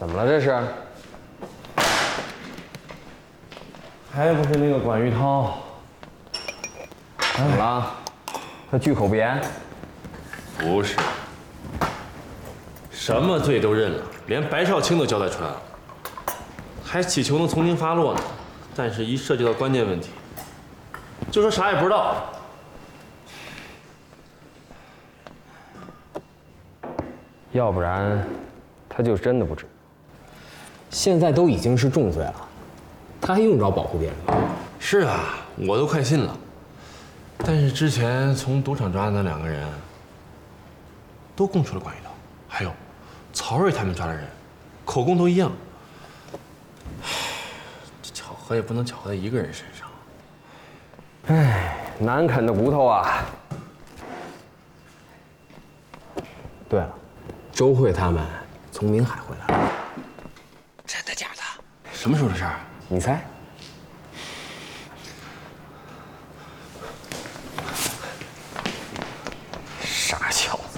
怎么了这是？还不是那个管玉涛？怎么了？他巨口不言？ 不是，什么罪都认了，连白少卿都交代出来了，还祈求能从轻发落呢。但是，一涉及到关键问题，就说啥也不知道。 要不然，他就真的不知。现在都已经是重罪了，他还用着保护别人吗？ 是啊，我都快信了。但是之前从赌场抓的那2个人，都供出了管玉涛，还有曹睿他们抓的人，口供都一样。这巧合也不能巧合在一个人身上。 唉，难啃的骨头啊！对了，周慧他们从明海回来了， 真的假的？ 什么时候的事儿？ 你猜？傻小子！